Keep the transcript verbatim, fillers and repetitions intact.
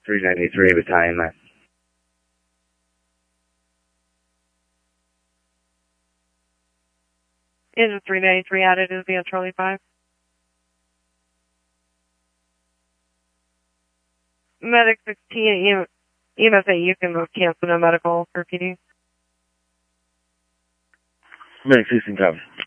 three ninety-three Battalion nine. Engine three ninety-three added is the Charlie five. Medic sixteen, E M S eight, you can cancel no medical for P D. Medic sixteen, copy.